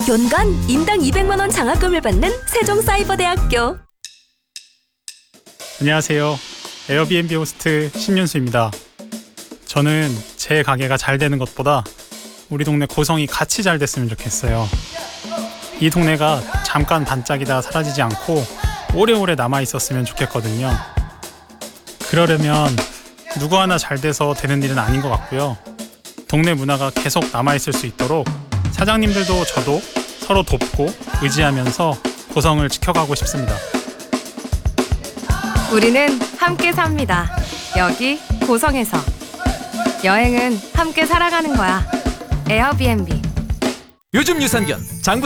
연간 인당 200만 원 장학금을 받는 세종사이버대학교. 안녕하세요. 에어비앤비 호스트 신윤수입니다. 저는 제 가게가 잘 되는 것보다 우리 동네 고성이 같이 잘 됐으면 좋겠어요. 이 동네가 잠깐 반짝이다 사라지지 않고 오래오래 남아있었으면 좋겠거든요. 그러려면 누구 하나 잘 돼서 되는 일은 아닌 것 같고요. 동네 문화가 계속 남아있을 수 있도록 사장님들도 저도 서로 돕고 의지하면서 고성을 지켜가고 싶습니다. 우리는 함께 삽니다. 여기 고성에서. 여행은 함께 살아가는 거야. 에어비앤비. 요즘 유산균